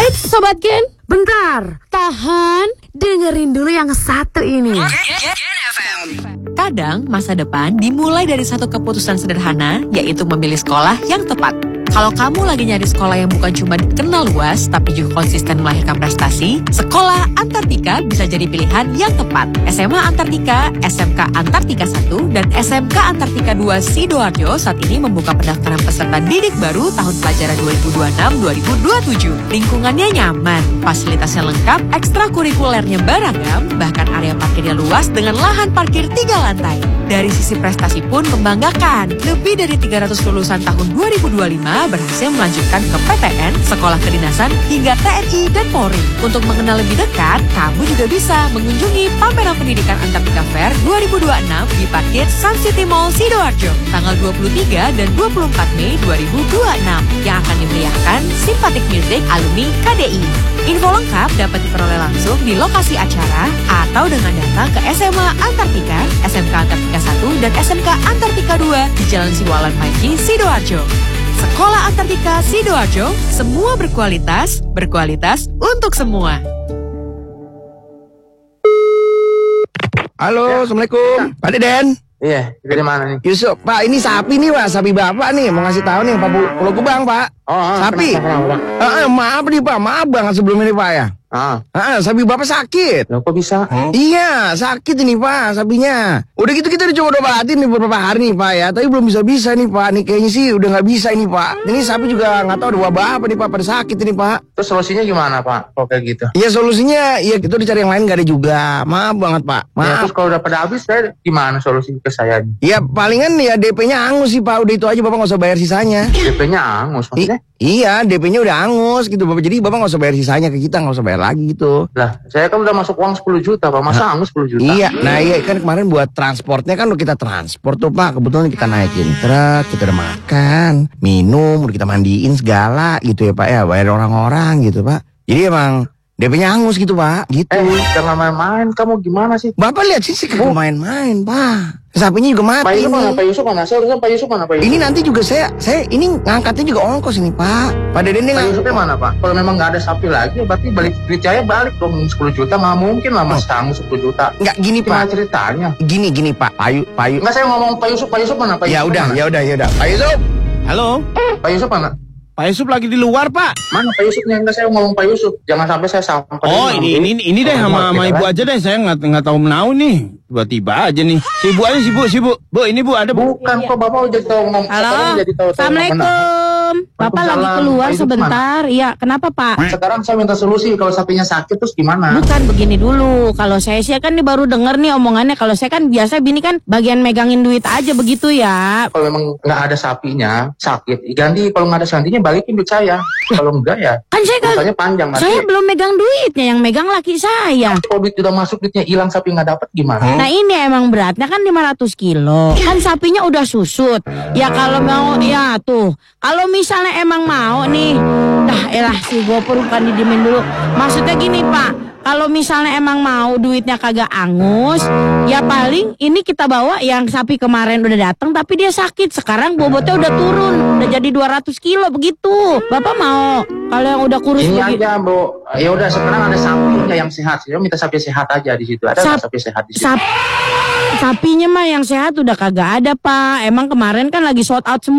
Sobat Gen, bentar, tahan, dengerin dulu yang satu ini. Kadang masa depan dimulai dari satu keputusan sederhana, yaitu memilih sekolah yang tepat. Kalau kamu lagi nyari sekolah yang bukan cuma dikenal luas, tapi juga konsisten melahirkan prestasi, Sekolah Antartika bisa jadi pilihan yang tepat. SMA Antartika, SMK Antartika 1, dan SMK Antartika 2 Sidoarjo saat ini membuka pendaftaran peserta didik baru tahun pelajaran 2026-2027. Lingkungannya nyaman, fasilitasnya lengkap, ekstrakurikulernya beragam, bahkan area parkirnya luas dengan lahan parkir 3 lantai. Dari sisi prestasi pun membanggakan. Lebih dari 300 lulusan tahun 2025 berhasil melanjutkan ke PTN, Sekolah Kedinasan, hingga TNI dan Polri. Untuk mengenal lebih dekat, kamu juga bisa mengunjungi pameran pendidikan Antartika Fair 2026 di parkir Sun City Mall Sidoarjo, tanggal 23 dan 24 Mei 2026, yang akan dimeriahkan Simpatik Music Alumni KDI. Info lengkap dapat diperoleh langsung di lokasi acara atau dengan datang ke SMA Antartika, SMK Antartika 1, dan SMK Antartika 2 di Jalan Siwalan Panji, Sidoarjo. Sekolah Antartika Sidoarjo, semua berkualitas untuk semua. Halo, Assalamualaikum. Pak Deden. Iya, dari mana nih? Yusuf, Pak, ini sapi nih, Pak. Sapi Bapak nih, mau ngasih tahu nih, Pak Pulau Gebang, Pak. Sapi. Maaf nih, Pak. Maaf banget sebelum ini, Pak ya. Sapi Bapak sakit. Loh, kok bisa? Iya, sakit ini, Pak, sapinya. Udah gitu kita udah coba obatin nih beberapa hari nih, Pak ya. Tapi belum bisa-bisa nih, Pak. Nih kayaknya sih udah nggak bisa ini, Pak. Ini sapi juga nggak tahu ada wabah apa nih, Pak. Pada sakit ini, Pak. Terus solusinya gimana, Pak? Kalau kayak gitu? Iya, solusinya, iya kita udah cari yang lain nggak ada juga. Maaf banget, Pak. Ya, Maaf. terus kalau udah pada habis, saya gimana solusi ke saya? Ya palingan ya DP-nya angus sih, Pak. Udah itu aja, Bapak nggak usah bayar sisanya. DP-nya angus, maksudnya? Iya, DP-nya udah angus gitu, Bapak. Jadi Bapak nggak usah bayar sisanya ke kita, nggak usah bayar lagi gitu. Lah, saya kan udah masuk uang 10 juta, Pak. Masa angus 10 juta? Iya, nah iya kan kemarin buat transportnya kan udah kita transport tuh, Pak. Kebetulan kita naikin truk, kita udah makan, minum, udah kita mandiin segala gitu ya, Pak ya. Bayar orang-orang gitu, Pak. Jadi emang DP-nya angus gitu, Pak. Gitu. Jangan main-main. Kamu gimana sih? Bapak lihat sih kagak main-main, Pak. Sapinya juga mati. Pak Yusuf mana? Pak Yusuf mana? Seharusnya Pak Yusuf mana? Pak Yusuf? Ini nanti juga saya ini ngangkatnya juga ongkos ini, Pak. Pak Deden Pak Yusufnya mana, Pak? Kalau memang nggak ada sapi lagi, berarti balik duit saya balik dong 10 juta. Nggak mungkin lah Mas angus 10 juta. Nggak gini, Gimana Pak. ceritanya? Gini, Pak. Payu. Nggak, saya ngomong Pak Yusuf mana? Pak Ya Yusuf udah. mana? Pak Yusuf. Halo, Pak Yusuf mana? Pak Yusuf lagi di luar, Pak. Mana Pak Yusufnya? Enggak, saya ngomong Pak Yusuf. Jangan sampai saya sampai. Oh, ini deh sama ibu aja deh. Saya nggak tahu menau nih. Tiba-tiba aja nih. Sibuk aja, sibuk. Bu, ini Bu ada Bu. Bukan kok Bapak udah tahu ngomong. Halo, Assalamualaikum. Bapak lagi keluar sebentar. Iya, kenapa Pak? Sekarang saya minta solusi. Kalau sapinya sakit terus gimana? Bukan begini dulu. Kalau saya sih kan baru denger nih omongannya. Kalau saya kan biasa bini kan bagian megangin duit aja begitu ya. Kalau memang nggak ada sapinya sakit, ganti. Kalau nggak ada santinya balikin duit saya. Kalau enggak ya. Kan saya kan urusannya panjang. saya belum megang duitnya, yang megang laki saya. Kalau duit udah masuk, duitnya hilang, sapi nggak dapat gimana? Nah ini emang beratnya kan 500 kilo. Kan sapinya udah susut. Ya kalau mau, ya tuh. Kalau misalnya emang mau nih. Elah si Gopur bukan didimin dulu. Maksudnya gini Pak. Kalau misalnya emang mau duitnya kagak angus, ya paling ini kita bawa yang sapi kemarin udah datang tapi dia sakit. Sekarang bobotnya udah turun, udah jadi 200 kilo begitu. Bapak mau kalau yang udah kurus ini begitu? aja, Bu. Ya udah sekarang ada sapinya yang sehat. Saya minta sapi sehat aja di situ. Ada nggak sapi sehat di situ? Sapinya mah yang sehat udah kagak ada Pak. Emang kemarin kan lagi sold out semua.